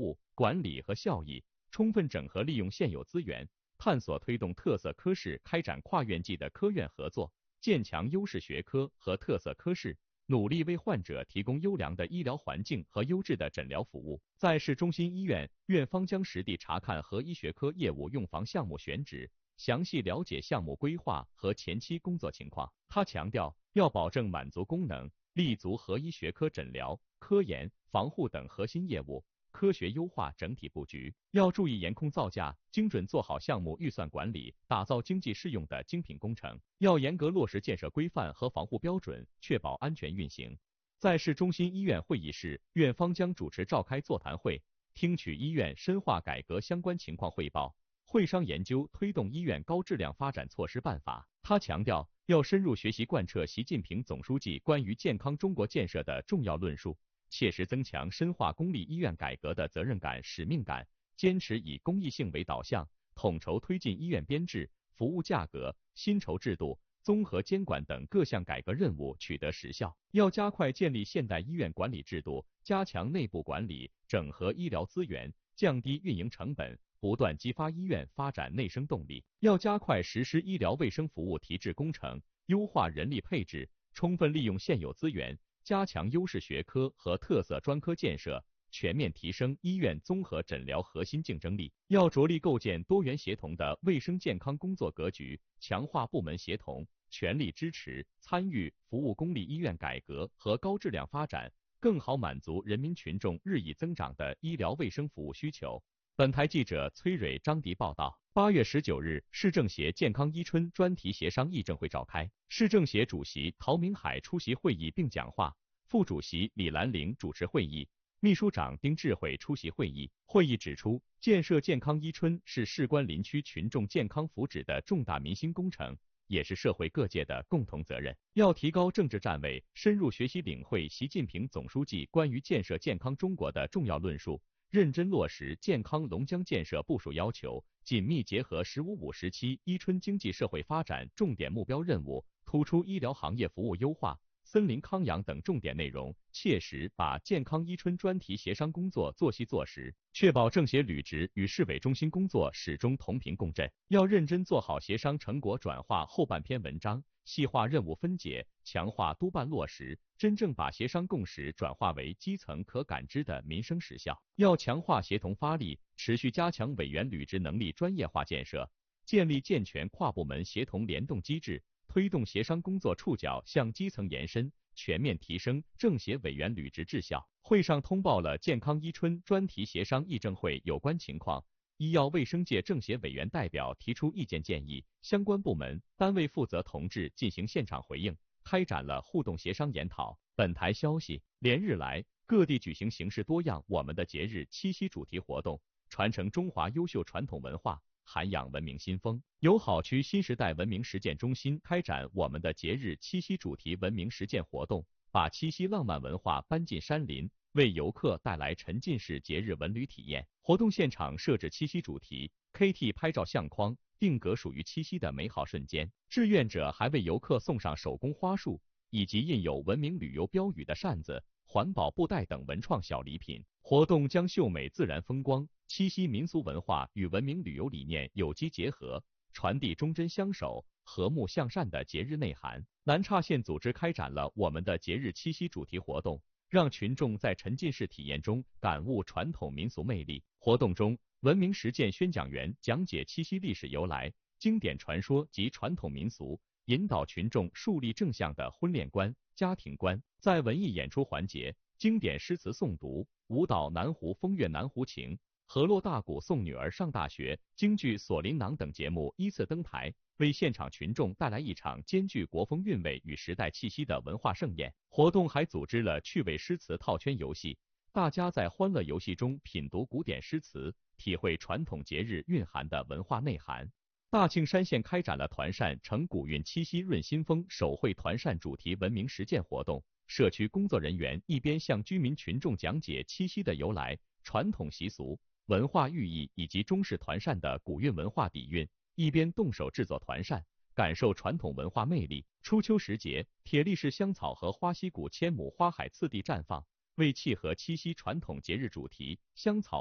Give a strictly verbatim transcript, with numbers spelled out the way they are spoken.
务、管理和效益，充分整合利用现有资源，探索推动特色科室开展跨院际的科院合作，建强优势学科和特色科室，努力为患者提供优良的医疗环境和优质的诊疗服务。在市中心医院，院方将实地查看核医学科业务用房项目选址，详细了解项目规划和前期工作情况。他强调，要保证满足功能，立足核医学科诊疗、科研、防护等核心业务，科学优化整体布局，要注意严控造价，精准做好项目预算管理，打造经济适用的精品工程。要严格落实建设规范和防护标准，确保安全运行。在市中心医院会议室，院方将主持召开座谈会，听取医院深化改革相关情况汇报，会商研究推动医院高质量发展措施办法。他强调，要深入学习贯彻习近平总书记关于健康中国建设的重要论述，切实增强深化公立医院改革的责任感、使命感，坚持以公益性为导向，统筹推进医院编制、服务价格、薪酬制度、综合监管等各项改革任务取得实效。要加快建立现代医院管理制度，加强内部管理，整合医疗资源，降低运营成本，不断激发医院发展内生动力。要加快实施医疗卫生服务提质工程，优化人力配置，充分利用现有资源，加强优势学科和特色专科建设，全面提升医院综合诊疗核心竞争力。要着力构建多元协同的卫生健康工作格局，强化部门协同，全力支持、参与、服务公立医院改革和高质量发展，更好满足人民群众日益增长的医疗卫生服务需求。本台记者崔蕊、张迪报道。八月十九日，市政协健康伊春专题协商议政会召开，市政协主席陶明海出席会议并讲话，副主席李兰玲主持会议，秘书长丁智慧出席会议。会议指出，建设健康伊春是事关林区群众健康福祉的重大民心工程，也是社会各界的共同责任。要提高政治站位，深入学习领会习近平总书记关于建设健康中国的重要论述，认真落实健康龙江建设部署要求，紧密结合“十五五”时期伊春经济社会发展重点目标任务，突出医疗行业服务优化、森林康养等重点内容，切实把健康伊春专题协商工作做细做实，确保政协履职与市委中心工作始终同频共振。要认真做好协商成果转化后半篇文章，细化任务分解，强化督办落实，真正把协商共识转化为基层可感知的民生实效。要强化协同发力，持续加强委员履职能力专业化建设，建立健全跨部门协同联动机制，推动协商工作触角向基层延伸，全面提升政协委员履职质效。会上通报了健康伊春专题协商议政会有关情况，医药卫生界政协委员代表提出意见建议，相关部门单位负责同志进行现场回应，开展了互动协商研讨。本台消息，连日来，各地举行形式多样我们的节日七夕主题活动，传承中华优秀传统文化，涵养文明新风。友好区新时代文明实践中心开展我们的节日七夕主题文明实践活动，把七夕浪漫文化搬进山林，为游客带来沉浸式节日文旅体验。活动现场设置七夕主题 K T 拍照相框，定格属于七夕的美好瞬间。志愿者还为游客送上手工花束以及印有文明旅游标语的扇子、环保布袋等文创小礼品。活动将秀美自然风光、七夕民俗文化与文明旅游理念有机结合，传递忠贞相守、和睦向善的节日内涵。南岔县组织开展了我们的节日七夕主题活动，让群众在沉浸式体验中感悟传统民俗魅力。活动中，文明实践宣讲员讲解七夕历史由来、经典传说及传统民俗，引导群众树立正向的婚恋观、家庭观。在文艺演出环节，经典诗词诵读、舞蹈南湖风月南湖情、河洛大鼓送女儿上大学、京剧锁麟囊等节目依次登台，为现场群众带来一场兼具国风韵味与时代气息的文化盛宴。活动还组织了趣味诗词套圈游戏，大家在欢乐游戏中品读古典诗词，体会传统节日蕴含的文化内涵。大庆山县开展了团扇承古韵七夕润新风手绘团扇主题文明实践活动，社区工作人员一边向居民群众讲解七夕的由来、传统习俗、文化寓意以及中式团扇的古韵文化底蕴，一边动手制作团扇，感受传统文化魅力。初秋时节，铁力士香草和花溪谷千亩花海次第绽放，为契合七夕传统节日主题，香草